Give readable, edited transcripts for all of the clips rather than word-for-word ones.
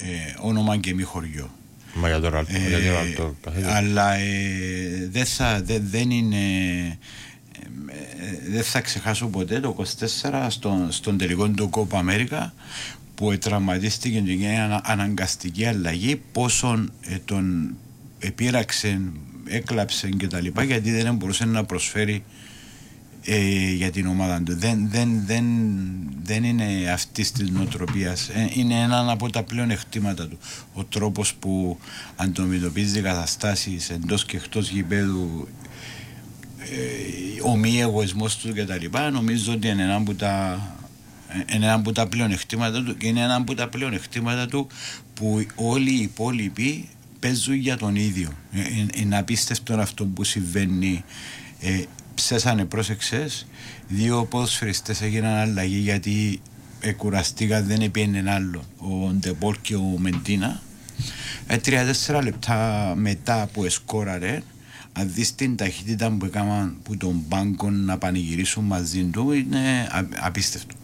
όνομα και μη χωριό. Μα για τώρα αλλά δεν είναι. Δεν θα ξεχάσω ποτέ το 24 στον τελικό του Copa America που τραυματίστηκε και έγινε αναγκαστική αλλαγή, πόσον τον επήραξε, έκλαψε και τα λοιπά, γιατί δεν μπορούσε να προσφέρει για την ομάδα του. Δεν είναι αυτής της νοοτροπίας. Είναι ένα από τα πλέον εκτήματα του. Ο τρόπος που αντιμετωπίζει καταστάσεις εντός και εκτός γηπέδου, ο μη εγωισμός του κτλ. Νομίζω ότι είναι ένα από τα πλεονεκτήματα του, και είναι ένα από τα πλεονεκτήματα του που όλοι οι υπόλοιποι παίζουν για τον ίδιο. Είναι απίστευτο αυτό που συμβαίνει. Ψέσανε, πρόσεξες, 2 ποδοσφαιριστές έγιναν αλλαγή γιατί κουραστήκαν, δεν έπαιρνε άλλο, ο Ντεπόρ και ο Μεντίνα. 3-4 λεπτά μετά που εσκόραρε, αν δεις την ταχύτητα που έκαναν που τον πάγκο να πανηγυρίσουν μαζί του, είναι απίστευτο.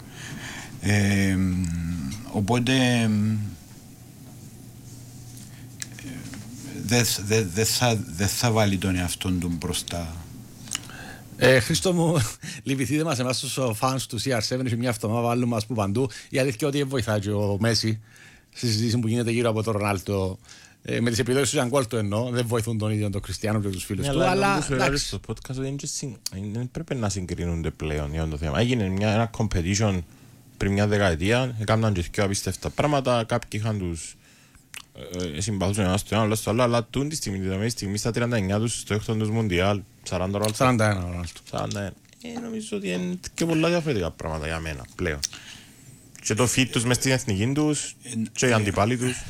Οπότε δεν θα βάλει τον εαυτόν του μπροστά. Χρήστο μου, λυπηθείτε μας εμάς τους φανς του CR7, είχε μια εβδομάδα βάλουμε μας που παντού. Η αλήθεια ότι βοηθάει και ο Μέση στη συζήτηση που γίνεται γύρω από τον Ρονάλντο. Με τις επιδόσεις του Ζανγκόλ το εννοώ, δεν βοηθούν τον ίδιο τον Κριστιάνο και τους φίλους του. Αλλά στο podcast δεν πρέπει να συγκρίνονται πλέον για το θέμα. Έγινε ένα competition πριν μια δεκαετία, έκαναν και πιο απίστευτα πράγματα. Κάποιοι είχαν τους συμπαθούσαν ένας στο ένα, άλλο στο άλλο, αλλά τούν τη στιγμή στα 39 τους, στο 8 τους Μουντιάλ, 40 ρόλους. 41. Νομίζω ότι είναι και πολλά διαφορετικά πράγματα για μένα πλέον. Και το fit τους μες στην εθνική τους, και οι αντιπάλοι τους.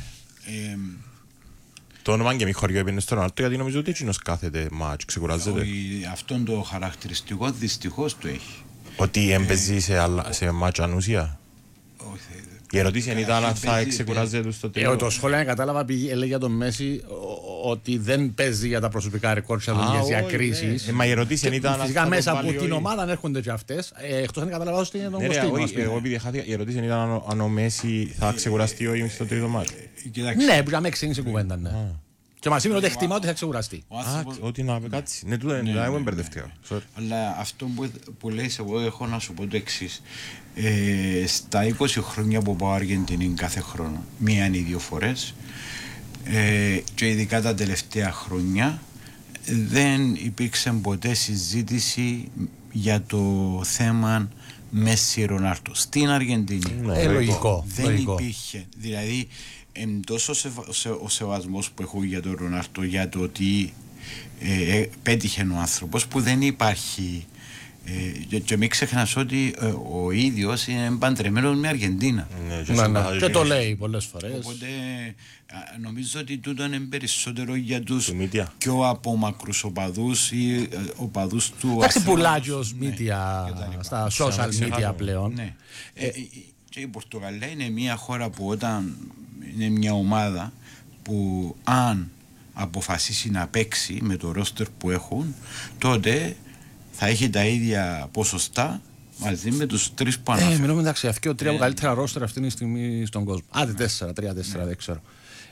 Το όνομα και μη χωριό έπαιρνε στον Ρονάλντο, γιατί νομίζω ότι εκείνος κάθεται μάτς, ξεκουράζεται. Αυτόν το χαρακτηριστικό δυστυχώς το έχει. Ότι έμπαιζε σε μάτς ανούσια. Η ερωτήση ήταν αν θα ξεκουράζεται στο τέλος. Το σχόλιο, αν κατάλαβα, έλεγε για τον Μέση ότι δεν παίζει για τα προσωπικά ρεκόρ και για διακρίσεις. Μα η ερωτήση ήταν. Φυσικά μέσα από την ομάδα έρχονται και αυτές. Εκτός αν κατάλαβα ότι είναι τον Κωστίνο. Εγώ επειδή χάθηκα, η ερωτήση ήταν αν ο Μέση θα ξεκουραστεί ή στο τρίτο μάτς. Ναι, που να με ξεκίνησε κουβέντα. Και μας είπε ότι εκτιμά ότι θα ξεκουραστεί. Ότι να κάτσει. Ναι, τούτο είναι, εγώ μπερδευτήκα. Αλλά αυτό που λες, εγώ έχω να σου πω το εξής. Στα 20 χρόνια που πάω Αργεντινή κάθε χρόνο, 1 ή 2 φορές, και ειδικά τα τελευταία χρόνια, δεν υπήρξε ποτέ συζήτηση για το θέμα Μέση Ρονάλντο στην Αργεντινή. Λογικό. Δεν υπήρχε. Δηλαδή, τόσο ο σεβασμός που έχω για τον Ρονάλντο, για το ότι πέτυχε ο άνθρωπος, που δεν υπάρχει. Και μην ξεχνάς ότι ο ίδιος είναι παντρεμένος με Αργεντίνα. Και το λέει πολλές φορές. Οπότε νομίζω ότι τούτο είναι περισσότερο για τους πιο απομακρούς οπαδούς ή οπαδούς του. Εντάξει, πουλάει ως media στα social media πλέον. Και η Πορτογαλία είναι μια χώρα που όταν είναι μια ομάδα που αν αποφασίσει να παίξει με το ρόστερ που έχουν, τότε θα έχει τα ίδια ποσοστά μαζί με τους 3 που αναφέρω. Μιλούμε μεταξύ αυτοί 3 από καλύτερα ρόστερ αυτή τη στιγμή στον κόσμο. Άντε 4, 3-4, δεν ξέρω.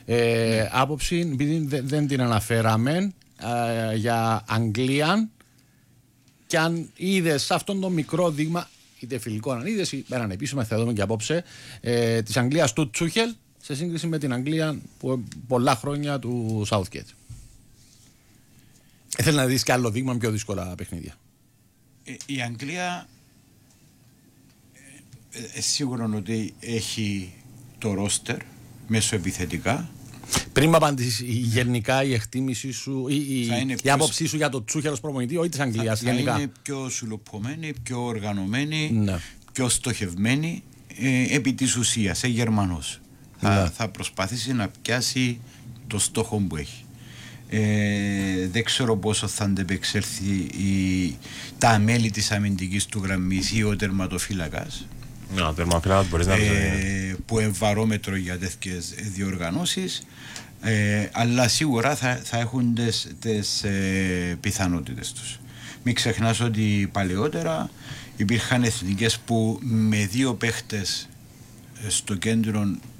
Άποψη, επειδή δεν την αναφέραμε, για Αγγλία, και αν είδες σε αυτόν τον μικρό δείγμα, είτε φιλικό αν είδες ή έναν επίσημα, θα δούμε και απόψε, της Αγγλίας του Τσούχελ σε σύγκριση με την Αγγλία που πολλά χρόνια του Southgate. Θέλω να δεις και άλλο δείγμα με πιο δύσκολα παιχνίδια. Η Αγγλία σίγουρα ότι έχει το ρόστερ μέσω επιθετικά. Πριν απαντήσεις, γενικά η εκτίμηση σου, η άποψή σου για το Τσούχελ ως προπονητή ή της Αγγλίας γενικά? Θα είναι πιο σουλουπωμένη, πιο οργανωμένη, πιο στοχευμένη, επί της ουσίας, Γερμανός. Θα προσπαθήσει να πιάσει το στόχο που έχει. Δεν ξέρω πόσο θα αντεπεξέλθει τα μέλη της αμυντικής του γραμμής ή ο τερματοφύλακας. Ο τερματοφύλακας μπορείς να πεις που εμβαρόμετρο για τέτοιες διοργανώσεις, αλλά σίγουρα θα έχουν τις πιθανότητες τους. Μην ξεχνάς ότι παλαιότερα υπήρχαν εθνικές που με 2 παίχτες στο κέντρο